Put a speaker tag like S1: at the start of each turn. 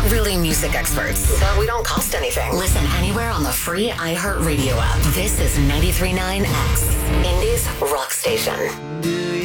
S1: not really music experts, but we don't cost anything. Listen anywhere on the free iHeartRadio app. This is 93.9 X, Indy's rock station.
S2: Do you